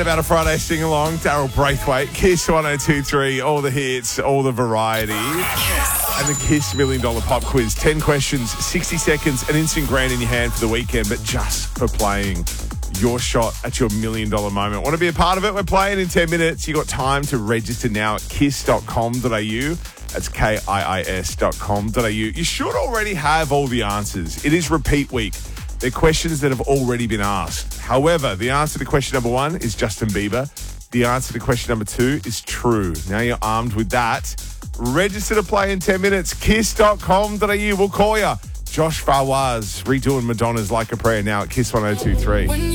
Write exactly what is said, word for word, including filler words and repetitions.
About a Friday sing-along, Daryl Braithwaite, Kiss one oh two three, all the hits, all the variety. And the Kiss Million Dollar Pop Quiz. ten questions, sixty seconds, an instant grand in your hand for the weekend, but just for playing your shot at your million dollar moment. Want to be a part of it? We're playing in ten minutes. You got time to register now at kiss dot com dot a u. That's K I I S dot com dot a u. You should already have all the answers. It is repeat week. They're questions that have already been asked. However, the answer to question number one is Justin Bieber. The answer to question number two is true. Now you're armed with that. Register to play in ten minutes. kiss dot com dot a u. We'll call you. Josh Fawaz redoing Madonna's Like a Prayer now at Kiss one oh two three.